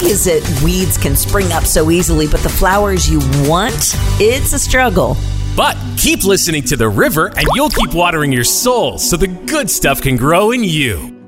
is it weeds can spring up so easily, but the flowers you want, it's a struggle. But keep listening to The River and you'll keep watering your soul so the good stuff can grow in you.